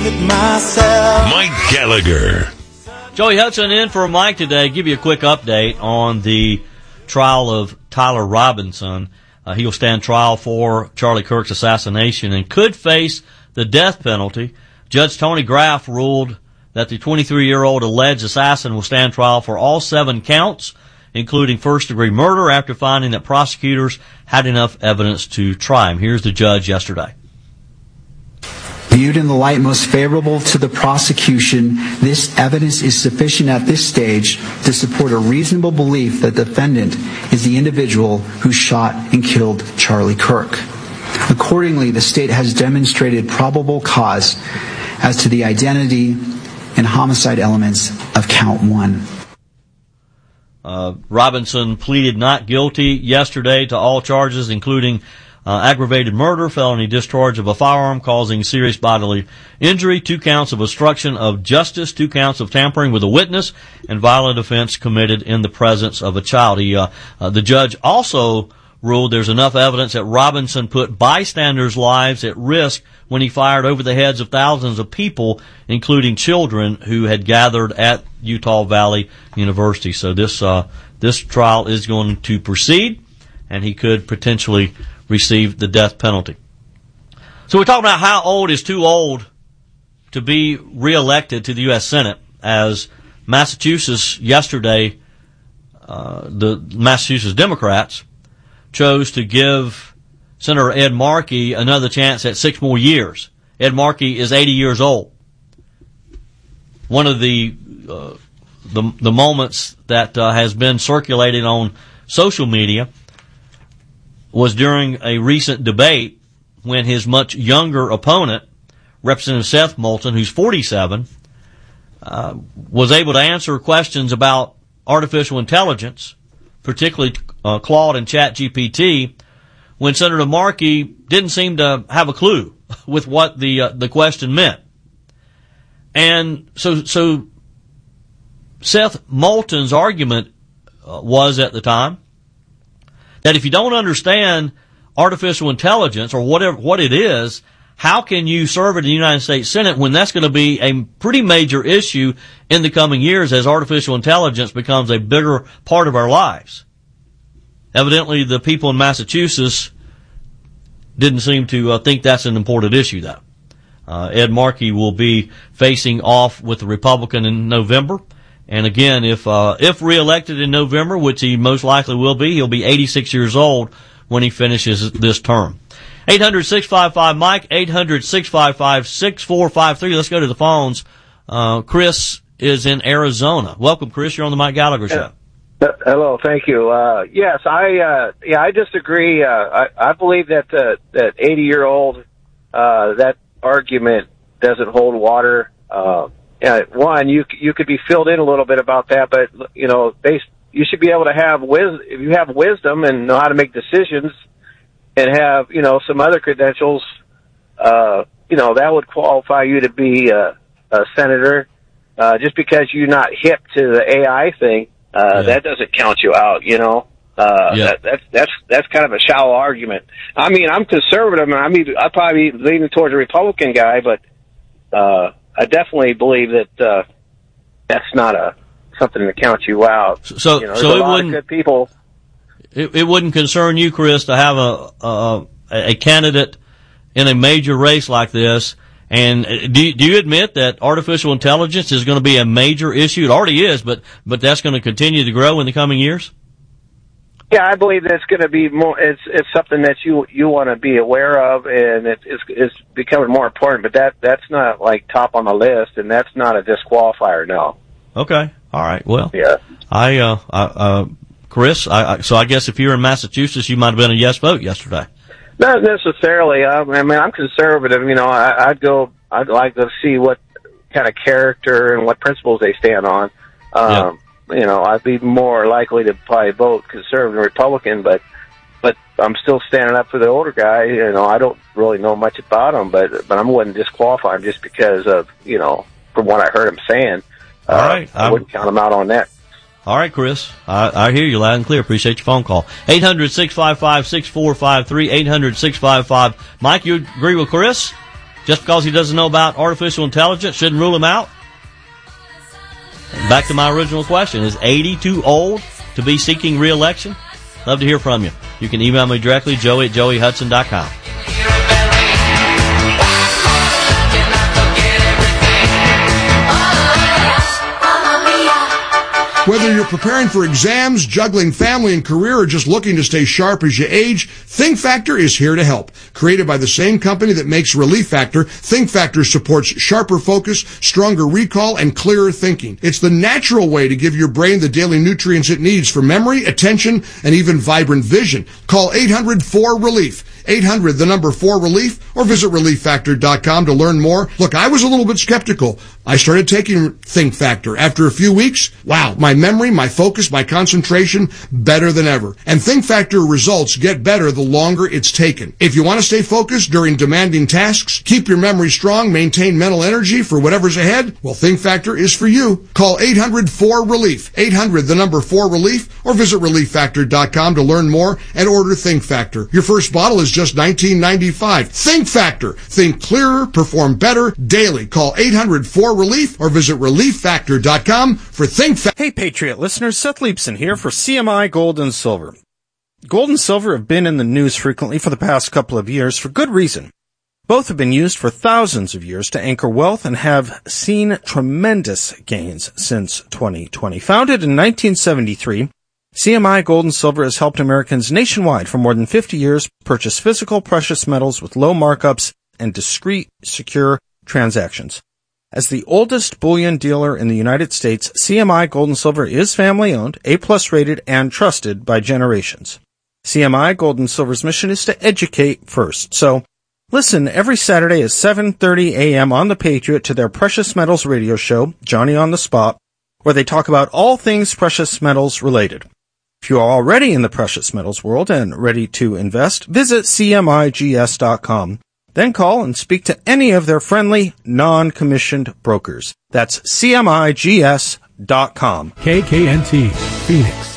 it myself. Mike Gallagher. Joey Hudson in for Mike today. Give you a quick update on the trial of Tyler Robinson. He'll stand trial for Charlie Kirk's assassination and could face the death penalty. Judge Tony Graff ruled that the 23-year-old alleged assassin will stand trial for all 7 counts, including first-degree murder, after finding that prosecutors had enough evidence to try him. Here's the judge yesterday. Viewed in the light most favorable to the prosecution, this evidence is sufficient at this stage to support a reasonable belief that the defendant is the individual who shot and killed Charlie Kirk. Accordingly, the state has demonstrated probable cause as to the identity and homicide elements of count 1. Robinson pleaded not guilty yesterday to all charges, including aggravated murder, felony discharge of a firearm causing serious bodily injury, 2 counts of obstruction of justice, 2 counts of tampering with a witness, and violent offense committed in the presence of a child. The judge also ruled there's enough evidence that Robinson put bystanders' lives at risk when he fired over the heads of thousands of people, including children who had gathered at Utah Valley University. So this trial is going to proceed, and he could potentially receive the death penalty. So we're talking about how old is too old to be reelected to the U.S. Senate, as Massachusetts yesterday, the Massachusetts Democrats chose to give Senator Ed Markey another chance at 6 more years. Ed Markey is 80 years old. One of the moments that has been circulating on social media was during a recent debate when his much younger opponent, Representative Seth Moulton, who's 47, was able to answer questions about artificial intelligence, particularly Claude and ChatGPT, when Senator Markey didn't seem to have a clue with what the question meant. And so Seth Moulton's argument was at the time that if you don't understand artificial intelligence or what it is, how can you serve in the United States Senate when that's going to be a pretty major issue in the coming years as artificial intelligence becomes a bigger part of our lives? Evidently, the people in Massachusetts didn't seem to think that's an important issue, though. Ed Markey will be facing off with the Republican in November. And again, if reelected in November, which he most likely will be, he'll be 86 years old when he finishes this term. 800-655-MIKE, 800-655-6453. Let's go to the phones. Chris is in Arizona. Welcome, Chris. You're on the Mike Gallagher Show. Hello, thank you. Yes, I disagree. I believe that 80-year-old, that argument doesn't hold water. One, you could be filled in a little bit about that, but you should be able to have if you have wisdom and know how to make decisions, and have some other credentials, that would qualify you to be a senator. Just because you're not hip to the AI thing, that doesn't count you out. That's kind of a shallow argument. I mean, I'm conservative, and I'd probably be leaning towards a Republican guy, but I definitely believe that that's not something that counts you out. So there's a lot of good people. It wouldn't concern you, Chris, to have a candidate in a major race like this. And do you admit that artificial intelligence is going to be a major issue? It already is, but that's going to continue to grow in the coming years? Yeah, I believe that it's going to be more. It's something that you want to be aware of, and it's becoming more important. But that's not like top on the list, and that's not a disqualifier. No. Okay. All right. Well. Yeah. Chris, so I guess if you're in Massachusetts, you might have been a yes vote yesterday. Not necessarily. I mean, I'm conservative. I'd like to see what kind of character and what principles they stand on. I'd be more likely to probably vote conservative and Republican, but I'm still standing up for the older guy. I don't really know much about him, but I wouldn't disqualify him just because of, from what I heard him saying. All right. I wouldn't count him out on that. All right, Chris. I hear you loud and clear. Appreciate your phone call. 800-655-6453, 800-655. Mike, you agree with Chris? just because he doesn't know about artificial intelligence shouldn't rule him out? Back to my original question. Is 80 too old to be seeking re-election? Love to hear from you. You can email me directly, joey@joeyhudson.com. Whether you're preparing for exams, juggling family and career, or just looking to stay sharp as you age, Think Factor is here to help. Created by the same company that makes Relief Factor, Think Factor supports sharper focus, stronger recall, and clearer thinking. It's the natural way to give your brain the daily nutrients it needs for memory, attention, and even vibrant vision. Call 800-4RELIEF. 800, the number 4RELIEF, or visit ReliefFactor.com to learn more. Look, I was a little bit skeptical. I started taking Think Factor. After a few weeks, wow, my memory, my focus, my concentration, better than ever. And Think Factor results get better the longer it's taken. If you want to stay focused during demanding tasks, keep your memory strong, maintain mental energy for whatever's ahead, well, Think Factor is for you. Call 800-4RELIEF. 800, the number 4RELIEF, or visit ReliefFactor.com to learn more and order Think Factor. Your first bottle is just $19.95. Think Factor. Think clearer, perform better daily. Call 800-4RELIEF or visit ReliefFactor.com for Think Factor. Hey, Patriot listeners, Seth Leibson here for CMI Gold and Silver. Gold and silver have been in the news frequently for the past couple of years for good reason. Both have been used for thousands of years to anchor wealth and have seen tremendous gains since 2020. Founded in 1973, CMI Gold and Silver has helped Americans nationwide for more than 50 years purchase physical precious metals with low markups and discreet, secure transactions. As the oldest bullion dealer in the United States, CMI Gold and Silver is family-owned, A-plus rated, and trusted by generations. CMI Gold and Silver's mission is to educate first. So, listen every Saturday at 7:30 a.m. on The Patriot to their Precious Metals radio show, Johnny on the Spot, where they talk about all things precious metals related. If you are already in the precious metals world and ready to invest, visit CMIGS.com. Then call and speak to any of their friendly, non-commissioned brokers. That's CMIGS.com. KKNT, Phoenix.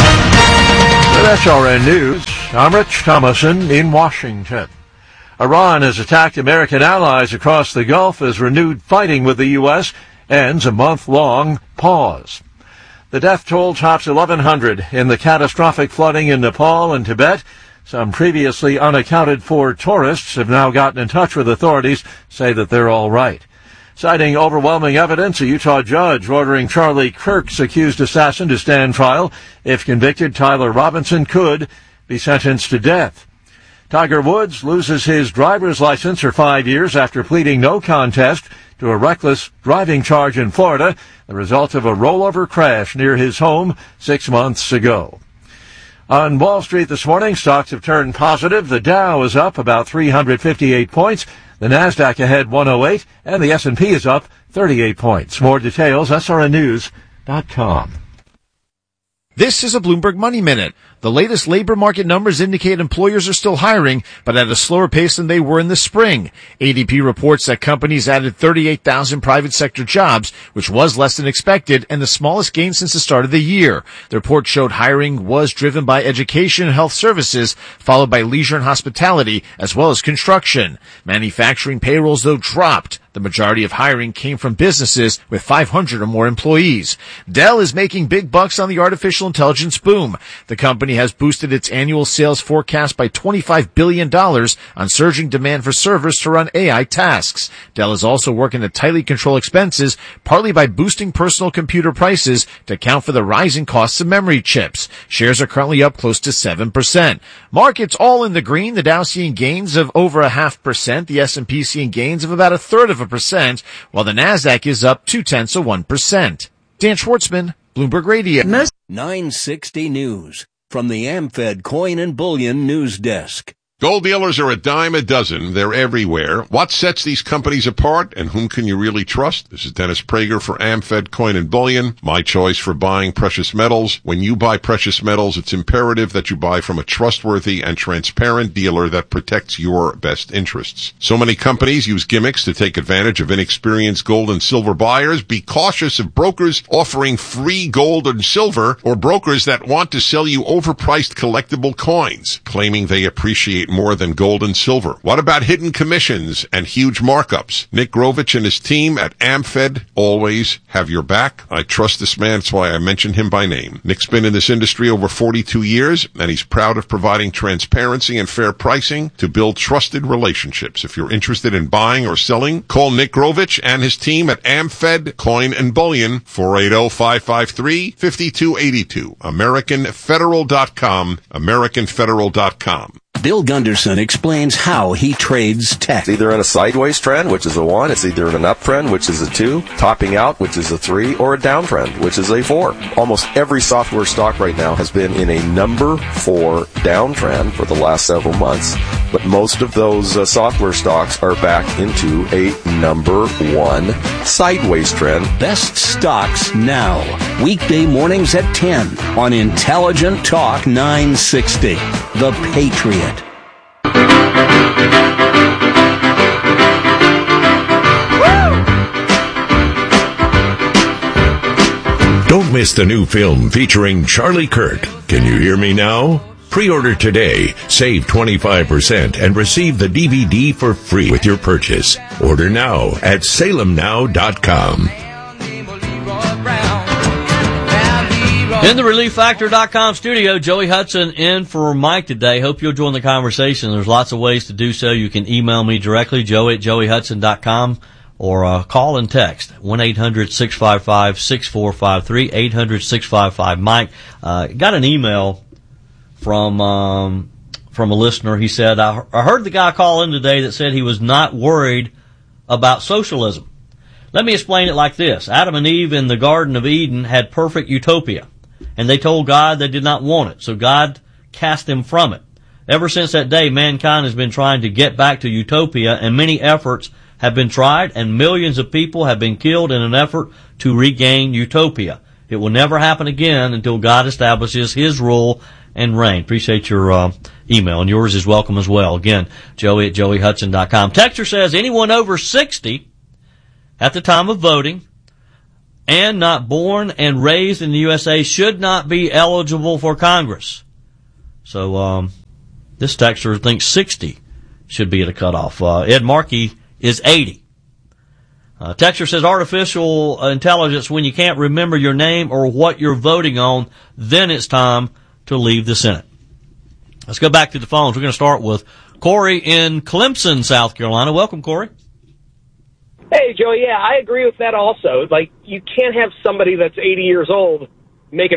With SRN News, I'm Rich Thomason in Washington. Iran has attacked American allies across the Gulf as renewed fighting with the U.S. ends a month-long pause. The death toll tops 1,100 in the catastrophic flooding in Nepal and Tibet. Some previously unaccounted-for tourists have now gotten in touch with authorities, say that they're all right. Citing overwhelming evidence, a Utah judge ordering Charlie Kirk's accused assassin to stand trial. If convicted, Tyler Robinson could be sentenced to death. Tiger Woods loses his driver's license for 5 years after pleading no contest to a reckless driving charge in Florida, the result of a rollover crash near his home 6 months ago. On Wall Street this morning, stocks have turned positive. The Dow is up about 358 points. The Nasdaq ahead 108, and the S&P is up 38 points. More details, srnnews.com. This is a Bloomberg Money Minute. The latest labor market numbers indicate employers are still hiring, but at a slower pace than they were in the spring. ADP reports that companies added 38,000 private sector jobs, which was less than expected and the smallest gain since the start of the year. The report showed hiring was driven by education and health services, followed by leisure and hospitality, as well as construction. Manufacturing payrolls, though, dropped. The majority of hiring came from businesses with 500 or more employees. Dell is making big bucks on the artificial intelligence boom. The company has boosted its annual sales forecast by $25 billion on surging demand for servers to run AI tasks. Dell is also working to tightly control expenses, partly by boosting personal computer prices to account for the rising costs of memory chips. Shares are currently up close to 7%. Markets all in the green. The Dow seeing gains of over 0.5%. The S&P seeing gains of about 1/3%, while the Nasdaq is up 0.2%. Dan Schwartzman, Bloomberg Radio. 960 News from the AmFed Coin and Bullion News Desk. Gold dealers are a dime a dozen. They're everywhere. What sets these companies apart, and whom can you really trust? This is Dennis Prager for AmFed Coin and Bullion, my choice for buying precious metals. When you buy precious metals, it's imperative that you buy from a trustworthy and transparent dealer that protects your best interests. So many companies use gimmicks to take advantage of inexperienced gold and silver buyers. Be cautious of brokers offering free gold and silver, or brokers that want to sell you overpriced collectible coins, claiming they appreciate more than gold and silver? What about hidden commissions and huge markups? Nick Grovich and his team at AmFed always have your back. I trust this man. That's why I mentioned him by name. Nick's been in this industry over 42 years, and he's proud of providing transparency and fair pricing to build trusted relationships. If you're interested in buying or selling, call Nick Grovich and his team at AmFed Coin and Bullion, 480-553-5282. AmericanFederal.com, AmericanFederal.com. Bill Gunderson explains how he trades tech. It's either in a sideways trend, which is a 1. It's either in an up trend, which is a 2. Topping out, which is a 3. Or a down trend, which is a 4. Almost every software stock right now has been in a number 4 downtrend for the last several months. But most of those software stocks are back into a number 1 sideways trend. Best stocks now. Weekday mornings at 10 on Intelligent Talk 960. The Patriot. Don't miss the new film featuring Charlie Kirk. Can you hear me now? Pre-order today, save 25%, and receive the DVD for free with your purchase. Order now at salemnow.com. In the ReliefFactor.com studio, Joey Hudson in for Mike today. Hope you'll join the conversation. There's lots of ways to do so. You can email me directly, joey@joeyhudson.com, or call and text 1-800-655-6453, 800-655-MIKE. Got an email from a listener. He said, I heard the guy call in today that said he was not worried about socialism. Let me explain it like this. Adam and Eve in the Garden of Eden had perfect utopia, and they told God they did not want it, so God cast them from it. Ever since that day, mankind has been trying to get back to utopia, and many efforts have been tried, and millions of people have been killed in an effort to regain utopia. It will never happen again until God establishes His rule and reign. Appreciate your email, and yours is welcome as well. Again, joey@joeyhudson.com. Texter says anyone over 60 at the time of voting and not born and raised in the USA should not be eligible for Congress. So this texter thinks 60 should be at a cutoff. Ed Markey is 80. Texter says artificial intelligence, when you can't remember your name or what you're voting on, then it's time to leave the Senate. Let's go back to the phones. We're going to start with Corey in Clemson, South Carolina. Welcome, Corey. Hey, Joe, yeah, I agree with that also. Like, you can't have somebody that's 80 years old making